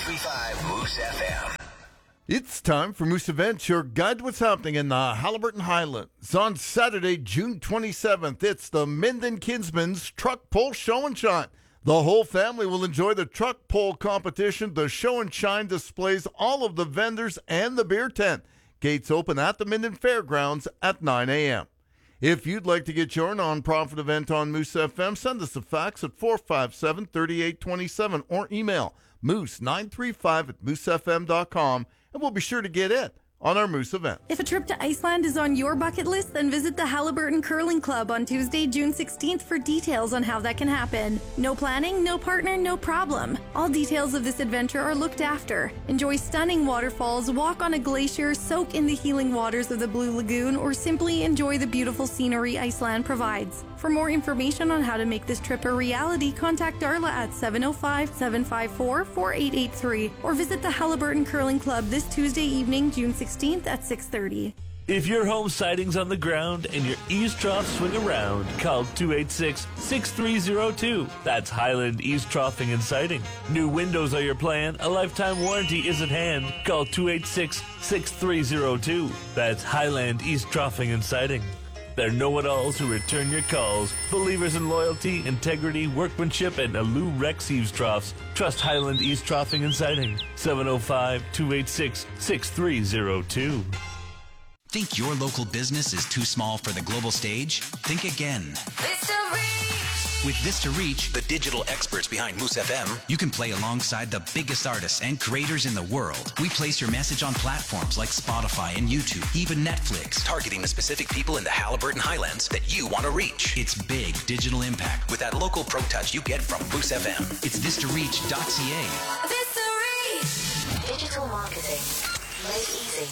93.5 Moose FM. It's time for Moose Events, your guide to what's happening in the Haliburton Highlands. On Saturday, June 27th, it's the Minden Kinsman's Truck Pull Show and Shine. The whole family will enjoy the truck pull competition. The show and shine displays all of the vendors and the beer tent. Gates open at the Minden Fairgrounds at 9 a.m. If you'd like to get your nonprofit event on Moose FM, send us a fax at 457-3827 or email moose935@moosefm.com, and we'll be sure to get it on our Moose event. If a trip to Iceland is on your bucket list, then visit the Haliburton Curling Club on Tuesday, June 16th for details on how that can happen. No planning, no partner, no problem. All details of this adventure are looked after. Enjoy stunning waterfalls, walk on a glacier, soak in the healing waters of the Blue Lagoon, or simply enjoy the beautiful scenery Iceland provides. For more information on how to make this trip a reality, contact Darla at 705-754-4883 or visit the Haliburton Curling Club this Tuesday evening, June 16th at 6:30. If your home siding's on the ground and your eaves troughs swing around, call 286-6302. That's Highland Eaves Troughing and Siding. New windows are your plan. A lifetime warranty is at hand. Call 286-6302. That's Highland Eaves Troughing and Siding. They're know-it-alls who return your calls. Believers in loyalty, integrity, workmanship, and Alu Rex Eaves Troughs. Trust Highland Eaves Troughing and Siding. 705-286-6302. Think your local business is too small for the global stage? Think again. With Vista Reach, The digital experts behind Moose FM. you can play alongside the biggest artists and creators in the world. We place your message on platforms like Spotify and YouTube, even Netflix. Targeting the specific people in the Haliburton Highlands that you want to reach. It's big digital impact. With that local pro touch you get from Moose FM. It's VistaReach.ca. Digital marketing made easy.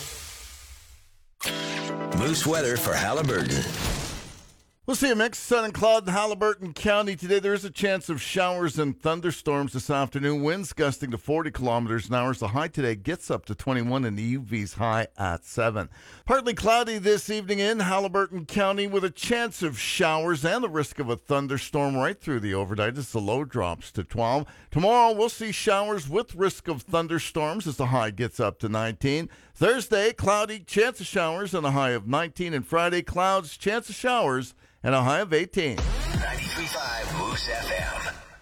Moose weather for Haliburton. We'll see a mix of sun and cloud in Haliburton County today. There is a chance of showers and thunderstorms this afternoon. Winds gusting to 40 kilometers an hour. The high today gets up to 21 and the UV's high at 7. Partly cloudy this evening in Haliburton County with a chance of showers and the risk of a thunderstorm right through the overnight as the low drops to 12. Tomorrow we'll see showers with risk of thunderstorms as the high gets up to 19. Thursday, cloudy, chance of showers and a high of 19. And Friday, clouds, chance of showers and a high of 18. 93.5 Moose FM.